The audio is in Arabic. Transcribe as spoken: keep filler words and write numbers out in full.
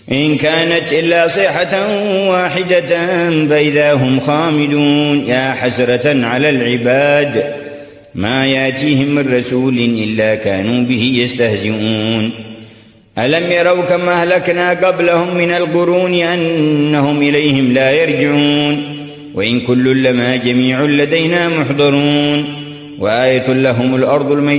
إن كانت إلا صيحة واحدة فإذا هم خامدون يا حسرة على العباد ما يأتيهم من رسول إلا كانوا به يستهزئون ألم يروا كما أهلكنا قبلهم من القرون أنهم إليهم لا يرجعون وإن كل لما جميع لدينا محضرون وآية لهم الأرض الميتة